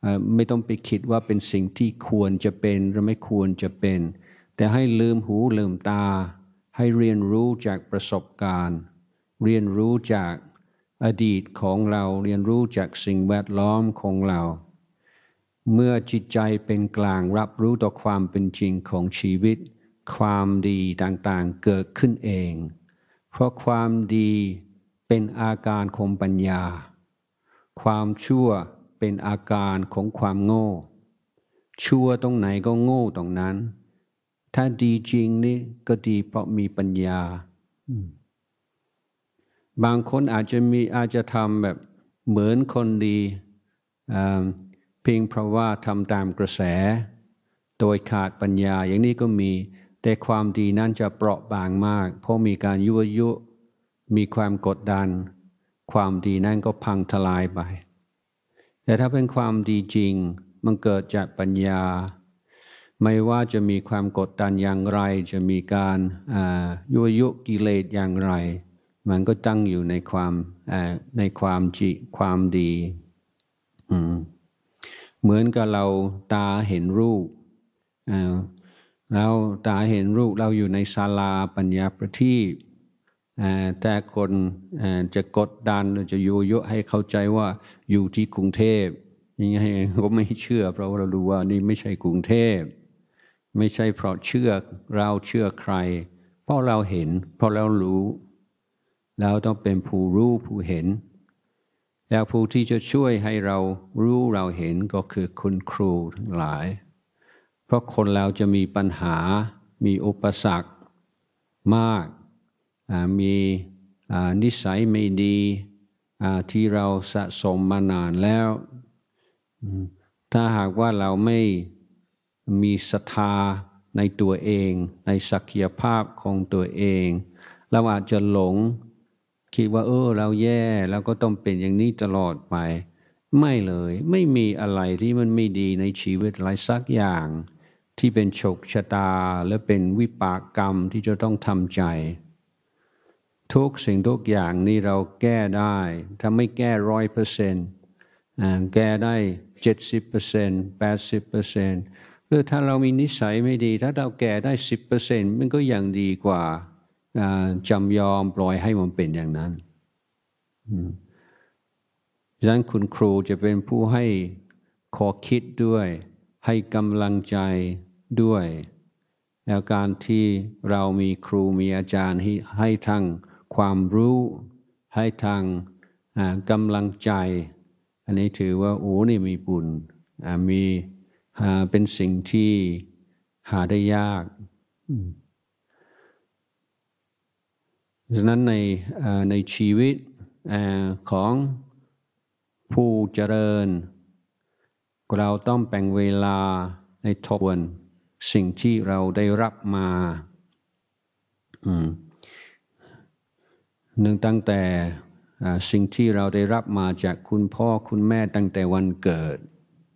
ไม่ต้องไปคิดว่าเป็นสิ่งที่ควรจะเป็นหรือไม่ควรจะเป็นแต่ให้ลืมหูลืมตาให้เรียนรู้จากประสบการณ์เรียนรู้จากอดีตของเราเรียนรู้จากสิ่งแวดล้อมของเราเมื่อจิตใจเป็นกลางรับรู้ต่อความเป็นจริงของชีวิตความดีต่างๆเกิดขึ้นเองเพราะความดีเป็นอาการของปัญญาความชั่วเป็นอาการของความโง่ชั่วตรงไหนก็โง่ตรงนั้นถ้าดีจริงนี่ก็ดีเพราะมีปัญญาบางคนอาจจะทำแบบเหมือนคนดีเพียงเพราะว่าทำตามกระแสโดยขาดปัญญาอย่างนี้ก็มีแต่ความดีนั้นจะเปราะบางมากเพราะมีการยั่วยุมีความกดดันความดีนั้นก็พังทลายไปแต่ถ้าเป็นความดีจริงมันเกิดจากปัญญาไม่ว่าจะมีความกดดันอย่างไรจะมีการยั่วยุกิเลสอย่างไรมันก็ตั้งอยู่ในความดีเหมือนกับเราตาเห็นรูปเราตาเห็นรูปเราอยู่ในศาลาปัญญาประทีปแต่คนจะกดดันหรือจะยั่วยุให้เข้าใจว่าอยู่ที่กรุงเทพยังไงก็ไม่เชื่อเพราะเรารู้ว่านี่ไม่ใช่กรุงเทพไม่ใช่เพราะเราเชื่อใครเพราะเราเห็นเพราะเรารู้เราต้องเป็นผู้รู้ผู้เห็นแล้วผู้ที่จะช่วยให้เรารู้เราเห็นก็คือคุณครูทั้งหลายเพราะคนเราจะมีปัญหามีอุปสรรคมากมีนิสัยไม่ดีที่เราสะสมมานานแล้วถ้าหากว่าเราไม่มีศรัทธาในตัวเองในศักยภาพของตัวเองเราอาจจะหลงคิดว่าเราแย่แล้วก็ต้องเป็นอย่างนี้ตลอดไปไม่เลยไม่มีอะไรที่มันไม่ดีในชีวิตอะไรสักอย่างที่เป็นโชคชะตาและเป็นวิบากกรรมที่จะต้องทำใจทุกสิ่งทุกอย่างนี่เราแก้ได้ถ้าไม่แก้100%แก้ได้70% 80%หรือถ้าเรามีนิสัยไม่ดีถ้าเราแก้ได้10%มันก็ยังดีกว่าจำยอมปล่อยให้มันเป็นอย่างนั้นดังนั้นคุณครูจะเป็นผู้ให้ข้อคิดด้วยให้กำลังใจด้วยแล้วการที่เรามีครูมีอาจารย์ให้ทั้งความรู้ให้ทั้งกำลังใจอันนี้ถือว่านี่มีบุญมีเป็นสิ่งที่หาได้ยากฉะนั้นในชีวิตของผู้เจริญเราต้องแบ่งเวลาในทบทวนสิ่งที่เราได้รับมาตั้งแต่สิ่งที่เราได้รับมาจากคุณพ่อคุณแม่ตั้งแต่วันเกิด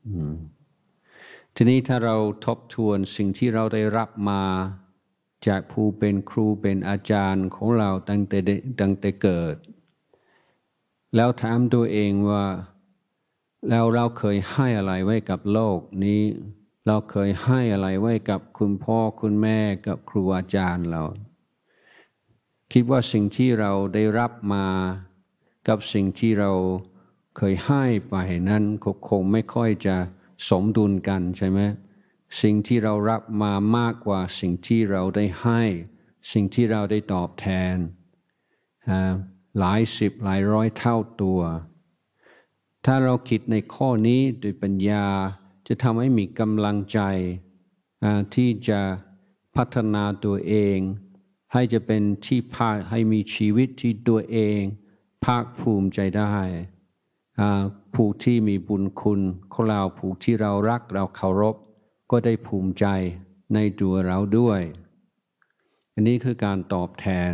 ทีนี้ถ้าเราทบทวนสิ่งที่เราได้รับมาจากผู้เป็นครูเป็นอาจารย์ของเราตั้งแต่เกิดแล้วถามตัวเองว่าแล้วเราเคยให้อะไรไว้กับโลกนี้เราเคยให้อะไรไว้กับคุณพ่อคุณแม่กับครูอาจารย์เราคิดว่าสิ่งที่เราได้รับมากับสิ่งที่เราเคยให้ไปนั้นคงไม่ค่อยจะสมดุลกันใช่ไหมสิ่งที่เรารับมามากกว่าสิ่งที่เราได้ให้สิ่งที่เราได้ตอบแทนหลายสิบหลายร้อยเท่าตัวถ้าเราคิดในข้อนี้ด้วยปัญญาจะทำให้มีกำลังใจที่จะพัฒนาตัวเองให้จะเป็นที่ให้มีชีวิตที่ตัวเองภาคภูมิใจได้ผู้ที่มีบุญคุณของเราผู้ที่เรารักเราเคารพก็ได้ภูมิใจในตัวเราด้วยอันนี้คือการตอบแทน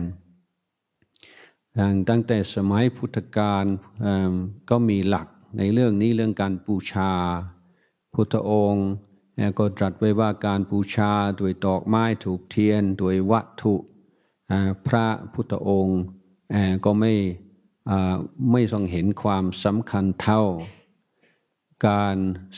ตั้งแต่สมัยพุทธกาลก็มีหลักในเรื่องนี้เรื่องการบูชาพุทธองค์ก็ตรัสไว้ว่าการบูชาด้วยดอกไม้ถูกเทียนด้วยวัตถุพระพุทธองค์ก็ไม่ทรงเห็นความสำคัญเท่าการ